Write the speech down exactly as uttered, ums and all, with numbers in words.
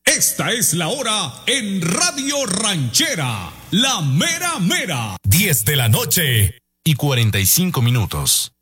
Esta es la hora en Radio Ranchera, la mera mera. diez de la noche y cuarenta y cinco minutos.